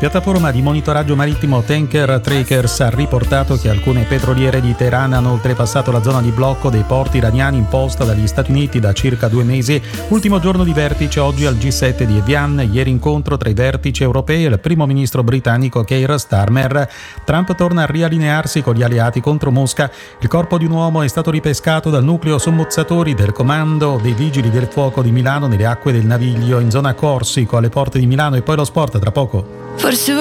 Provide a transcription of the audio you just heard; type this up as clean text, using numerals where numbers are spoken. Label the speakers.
Speaker 1: piattaforma di monitoraggio marittimo Tanker Trackers ha riportato che alcune petroliere di Teheran hanno oltrepassato la zona di blocco dei porti iraniani imposta dagli Stati Uniti da circa 2 mesi. Ultimo giorno di vertice oggi al G7 di Evian, ieri incontro tra i vertici europei e il primo ministro britannico Keir Starmer. Trump torna a riallinearsi con gli alleati contro Mosca. Il corpo di un uomo è stato ripescato dal nucleo sommozzatori del comando dei vigili del fuoco di Milano nelle acque del Naviglio in zona Corsico alle porte di Milano. E poi lo sport tra poco.
Speaker 2: Forse